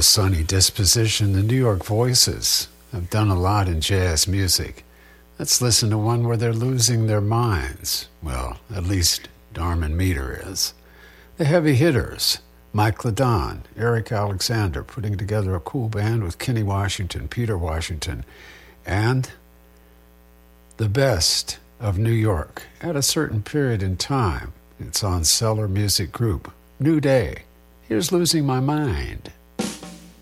a sunny disposition. The New York Voices have done a lot in jazz music. Let's listen to one where they're losing their minds. Well, at least Darman Meter is. The Heavy Hitters, Mike Ladon, Eric Alexander, putting together a cool band with Kenny Washington, Peter Washington, and the best of New York at a certain period in time. It's on Cellar Music Group. New Day. Here's Losing My Mind.